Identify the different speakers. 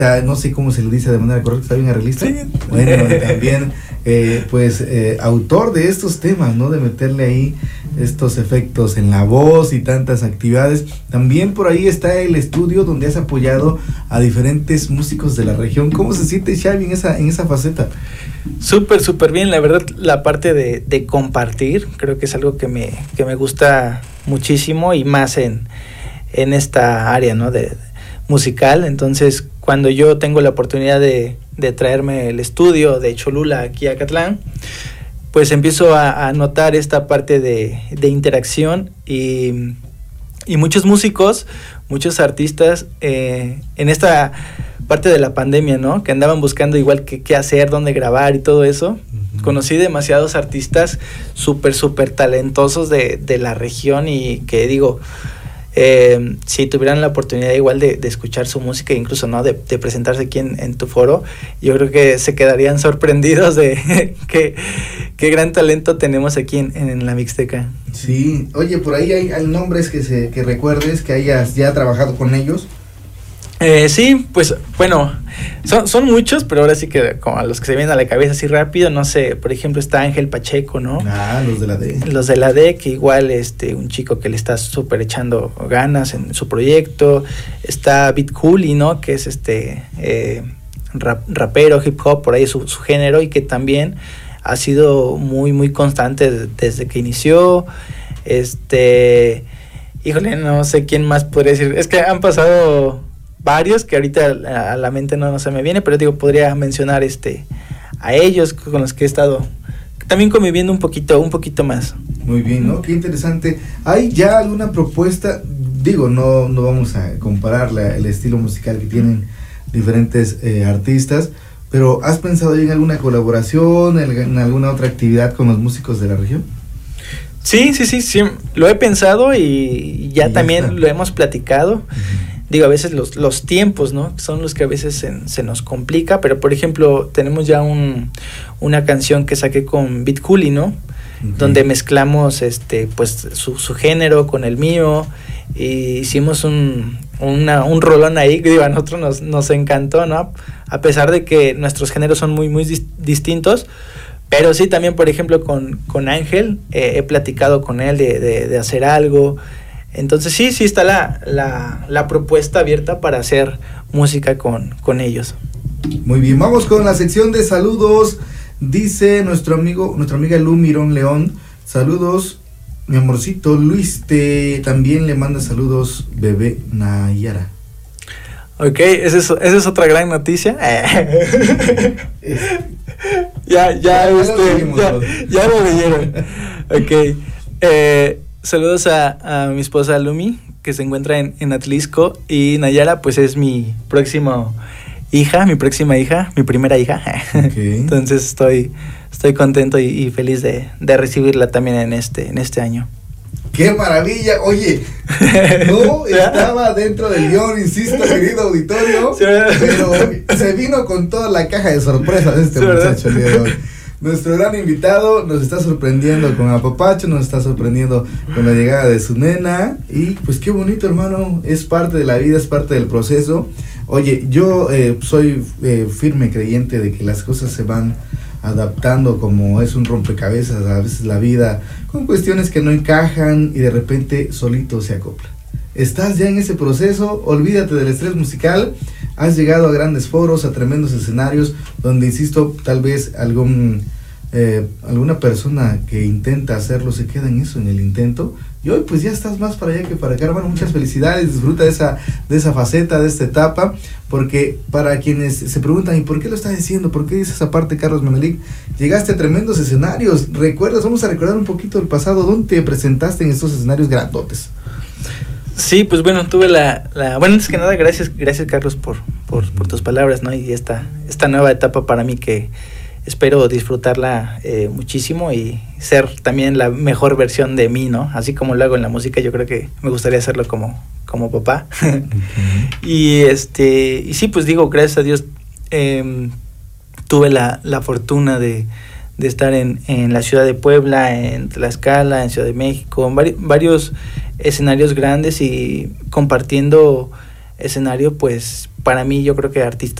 Speaker 1: no sé cómo se le dice de manera correcta, ¿está bien, arreglista?
Speaker 2: Sí.
Speaker 1: Bueno, también autor de estos temas, ¿no? De meterle ahí estos efectos en la voz y tantas actividades. También por ahí está el estudio donde has apoyado a diferentes músicos de la región. ¿Cómo se siente, Xavi, en esa faceta?
Speaker 2: Súper bien, la verdad, la parte de compartir, creo que es algo que me gusta muchísimo, y más en esta área, ¿no? De musical. Entonces, cuando yo tengo la oportunidad de traerme el estudio de Cholula aquí a Acatlán, pues empiezo a notar esta parte de interacción, y muchos músicos, muchos artistas en esta parte de la pandemia, ¿no? Que andaban buscando igual qué hacer, dónde grabar y todo eso. Uh-huh. Conocí demasiados artistas súper talentosos de la región, y que digo, si tuvieran la oportunidad igual de escuchar su música, incluso no de presentarse aquí en tu foro, yo creo que se quedarían sorprendidos de qué gran talento tenemos aquí en la Mixteca.
Speaker 1: Sí, oye, por ahí hay nombres que recuerdes, que hayas ya trabajado con ellos.
Speaker 2: Sí, pues bueno, son muchos, pero ahora sí que como a los que se vienen a la cabeza así rápido, no sé, por ejemplo está Ángel Pacheco, ¿no?
Speaker 1: Los de la D.
Speaker 2: Los de la D, que igual un chico que le está súper echando ganas en su proyecto. Está Beat Cooley, ¿no? Que es rapero, hip hop, por ahí su género, y que también ha sido muy constante desde que inició. Híjole, no sé quién más podría decir, es que han pasado varios que ahorita a la mente no se me viene, pero digo, podría mencionar a ellos con los que he estado también conviviendo un poquito más.
Speaker 1: Muy bien, ¿no? Qué interesante. ¿Hay ya alguna propuesta? Digo, no vamos a comparar el estilo musical que tienen diferentes artistas, pero ¿has pensado en alguna colaboración, en alguna otra actividad con los músicos de la región?
Speaker 2: Sí, lo he pensado, y ya también está. Lo hemos platicado. Uh-huh. Digo, a veces los tiempos, ¿no? Son los que a veces se nos complica, pero por ejemplo, tenemos ya una canción que saqué con Beat Cooley, ¿no? Okay. Donde mezclamos pues su género con el mío, y hicimos un rolón ahí que digo, a nosotros nos encantó, ¿no? A pesar de que nuestros géneros son muy distintos, pero sí, también por ejemplo con Ángel he platicado con él de hacer algo. Entonces sí está la propuesta abierta para hacer música con ellos.
Speaker 1: Muy bien, vamos con la sección de saludos. Dice nuestra amiga Lu Mirón León: saludos, mi amorcito Luis, también le manda saludos bebé Nayara.
Speaker 2: Ok, esa es otra gran noticia. ya lo leyeron. Ok. Saludos a mi esposa Lumi, que se encuentra en Atlisco, y Nayara pues es mi próxima hija, mi primera hija. Okay. Entonces estoy contento y feliz de recibirla también en este año.
Speaker 1: ¡Qué maravilla! Oye, no estaba dentro del guión, insisto, querido auditorio, ¿sí, pero se vino con toda la caja de sorpresas de este muchacho el día de hoy. Nuestro gran invitado nos está sorprendiendo con apapacho, nos está sorprendiendo con la llegada de su nena, y pues qué bonito, hermano, es parte de la vida, es parte del proceso. Oye, yo soy firme creyente de que las cosas se van adaptando como es un rompecabezas, a veces la vida, con cuestiones que no encajan y de repente solito se acopla. Estás ya en ese proceso, olvídate del estrés musical, has llegado a grandes foros, a tremendos escenarios, donde insisto, tal vez alguna persona que intenta hacerlo se queda en eso, en el intento, y hoy pues ya estás más para allá que para acá, hermano. Muchas felicidades, disfruta de esa faceta, de esta etapa, porque para quienes se preguntan, ¿y por qué lo está diciendo? ¿Por qué dice esa parte, Carlos Menelik? Llegaste a tremendos escenarios, ¿recuerdas? Vamos a recordar un poquito el pasado, ¿dónde te presentaste en estos escenarios grandotes?
Speaker 2: Sí, pues bueno, tuve bueno, antes que nada, gracias Carlos por tus palabras, ¿no? Y esta nueva etapa para mí, que espero disfrutarla muchísimo y ser también la mejor versión de mí, ¿no? Así como lo hago en la música, yo creo que me gustaría hacerlo como papá. Okay. Y sí, pues digo, gracias a Dios tuve la fortuna de estar en la ciudad de Puebla, en Tlaxcala, en Ciudad de México, en varios escenarios grandes, y compartiendo escenario, pues para mí yo creo que artistas